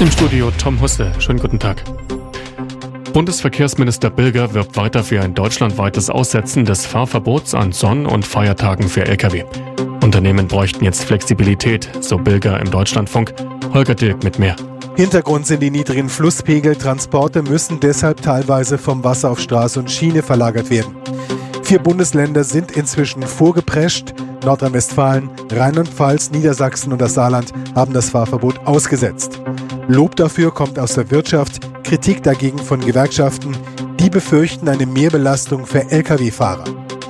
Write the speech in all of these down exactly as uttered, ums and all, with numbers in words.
Im Studio Tom Husse. Schönen guten Tag. Bundesverkehrsminister Bilger wirbt weiter für ein deutschlandweites Aussetzen des Fahrverbots an Sonn- und Feiertagen für L K W. Unternehmen bräuchten jetzt Flexibilität, so Bilger im Deutschlandfunk. Holger Dilk mit mehr. Hintergrund sind die niedrigen Flusspegel. Transporte müssen deshalb teilweise vom Wasser auf Straße und Schiene verlagert werden. Vier Bundesländer sind inzwischen vorgeprescht. Nordrhein-Westfalen, Rheinland-Pfalz, Niedersachsen und das Saarland haben das Fahrverbot ausgesetzt. Lob dafür kommt aus der Wirtschaft, Kritik dagegen von Gewerkschaften. Die befürchten eine Mehrbelastung für L K W-Fahrer.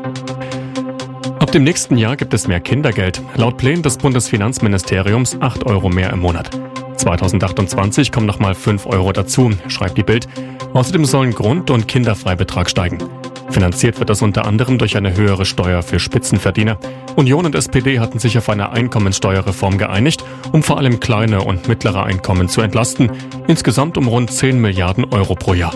Ab dem nächsten Jahr gibt es mehr Kindergeld. Laut Plänen des Bundesfinanzministeriums acht Euro mehr im Monat. zweitausendachtundzwanzig kommen nochmal fünf Euro dazu, schreibt die Bild. Außerdem sollen Grund- und Kinderfreibetrag steigen. Finanziert wird das unter anderem durch eine höhere Steuer für Spitzenverdiener. Union und S P D hatten sich auf eine Einkommensteuerreform geeinigt, um vor allem kleine und mittlere Einkommen zu entlasten. Insgesamt um rund zehn Milliarden Euro pro Jahr.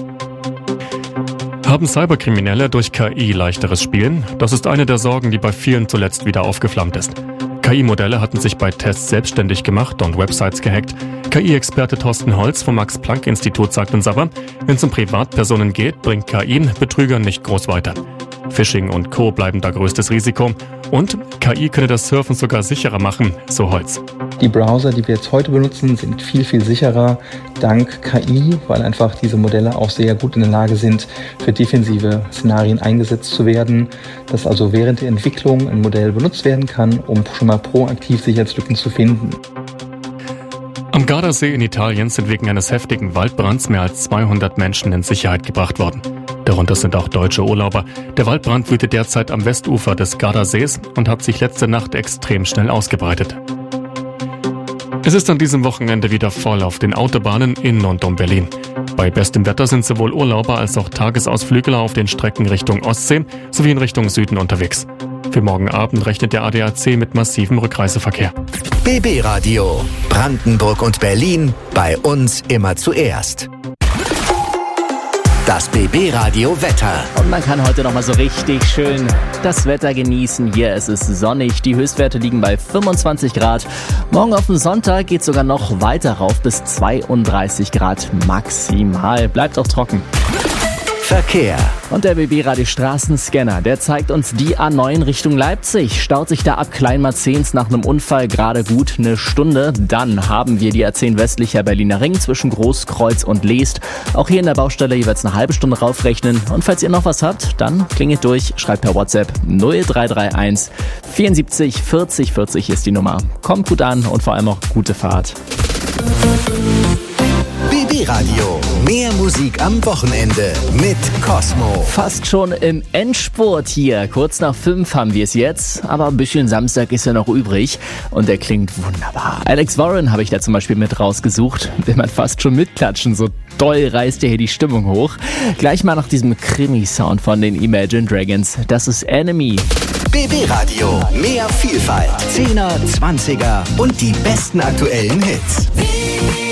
Haben Cyberkriminelle durch K I leichteres Spielen? Das ist eine der Sorgen, die bei vielen zuletzt wieder aufgeflammt ist. K I-Modelle hatten sich bei Tests selbstständig gemacht und Websites gehackt. K I-Experte Thorsten Holz vom Max-Planck-Institut sagt uns aber, wenn es um Privatpersonen geht, bringt K I Betrügern nicht groß weiter. Phishing und Co. bleiben da größtes Risiko. Und K I könne das Surfen sogar sicherer machen, so Holz. Die Browser, die wir jetzt heute benutzen, sind viel, viel sicherer dank K I, weil einfach diese Modelle auch sehr gut in der Lage sind, für defensive Szenarien eingesetzt zu werden. Dass also während der Entwicklung ein Modell benutzt werden kann, um schon mal proaktiv Sicherheitslücken zu finden. Am Gardasee in Italien sind wegen eines heftigen Waldbrands mehr als zweihundert Menschen in Sicherheit gebracht worden. Darunter sind auch deutsche Urlauber. Der Waldbrand wütet derzeit am Westufer des Gardasees und hat sich letzte Nacht extrem schnell ausgebreitet. Es ist an diesem Wochenende wieder voll auf den Autobahnen in und um Berlin. Bei bestem Wetter sind sowohl Urlauber als auch Tagesausflügler auf den Strecken Richtung Ostsee sowie in Richtung Süden unterwegs. Für morgen Abend rechnet der A D A C mit massivem Rückreiseverkehr. B B Radio. Brandenburg und Berlin. Bei uns immer zuerst. Das B B Radio Wetter. Und man kann heute nochmal so richtig schön das Wetter genießen. Hier ist es sonnig. Die Höchstwerte liegen bei fünfundzwanzig Grad. Morgen auf den Sonntag geht es sogar noch weiter rauf bis zweiunddreißig Grad maximal. Bleibt auch trocken. Verkehr. Und der B B Radio Straßenscanner, der zeigt uns die A neun Richtung Leipzig. Staut sich da ab Kleinmarzens nach einem Unfall gerade gut eine Stunde. Dann haben wir die A zehn westlicher Berliner Ring zwischen Großkreuz und Leest. Auch hier in der Baustelle jeweils eine halbe Stunde raufrechnen. Und falls ihr noch was habt, dann klingelt durch, schreibt per WhatsApp null drei drei eins vierundsiebzig vierzig vierzig ist die Nummer. Kommt gut an und vor allem auch gute Fahrt. B B Radio. Mehr Musik am Wochenende mit Cosmo. Fast schon im Endspurt hier. Kurz nach fünf haben wir es jetzt. Aber ein bisschen Samstag ist ja noch übrig. Und der klingt wunderbar. Alex Warren habe ich da zum Beispiel mit rausgesucht. Will man fast schon mitklatschen. So doll reißt er hier die Stimmung hoch. Gleich mal nach diesem Krimi-Sound von den Imagine Dragons. Das ist Enemy. B B Radio. Mehr Vielfalt. Zehner, Zwanziger und die besten aktuellen Hits.